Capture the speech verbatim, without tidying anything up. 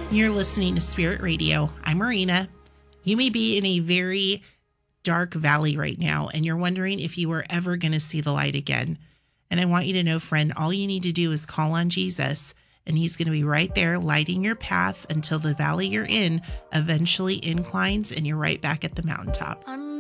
You're listening to Spirit Radio. I'm Marina. You may be in a very dark valley right now, and you're wondering if you are ever going to see the light again. And I want you to know, friend, all you need to do is call on Jesus, and he's going to be right there lighting your path until the valley you're in eventually inclines and you're right back at the mountaintop.